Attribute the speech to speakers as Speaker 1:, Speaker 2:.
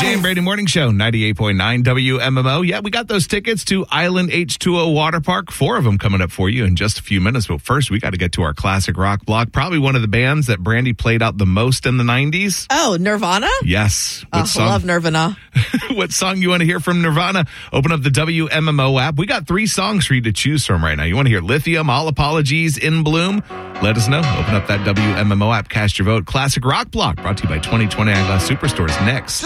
Speaker 1: BJ and Brady Morning Show, 98.9 WMMO. Yeah, we got those tickets to Island H2O Water Park. 4 of them coming up for you in just a few minutes. But first, we got to get to our classic rock block. Probably one of the bands that Brandy played out the most in the 90s.
Speaker 2: Oh, Nirvana?
Speaker 1: Yes.
Speaker 2: I love Nirvana.
Speaker 1: What song you want to hear from Nirvana? Open up the WMMO app. We got 3 songs for you to choose from right now. You want to hear Lithium, All Apologies, In Bloom? Let us know. Open up that WMMO app. Cast your vote. Classic rock block brought to you by 2020 Eyeglass Superstores next.